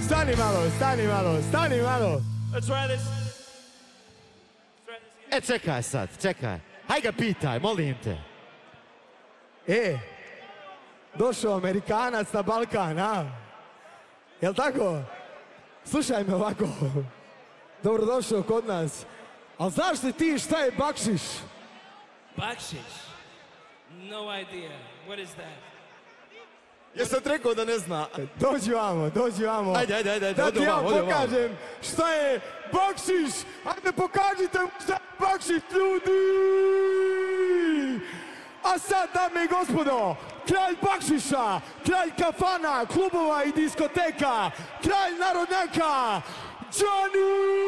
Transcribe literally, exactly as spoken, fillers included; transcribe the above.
Stani malo, stani malo, stani malo. Let's try this. E, čekaj sad, čekaj. Haj ga pitaj, molim te. E, došao Amerikanac na Balkan, a? Jel' tako? Slušaj me ovako. Dobrodošao kod nas. Ali znaš li ti šta je bakšiš? Bakšiš? No idea. What is that? Jesam ti rekao da ne zna. Dođi vamo, dođi vamo. Ajde, ajde, ajde. Da ti ja pokažem šta je bakšiš. Ajde pokažite mu šta je bakšiš, ljudi. A sad, dame i gospodo, kralj bakšiša, kralj kafana, klubova i diskoteka, kralj narodnjaka, Johnny!